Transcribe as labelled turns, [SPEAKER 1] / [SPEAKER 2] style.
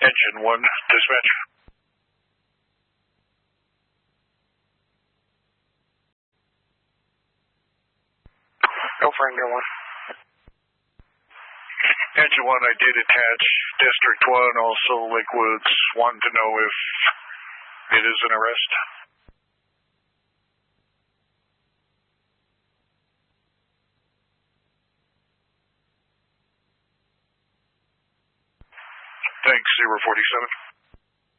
[SPEAKER 1] Engine 1, dispatch.
[SPEAKER 2] Go for Engine 1.
[SPEAKER 1] Engine 1, I did attach District 1, also Lakewoods. Wanted to know if it is an arrest. Thanks, 047.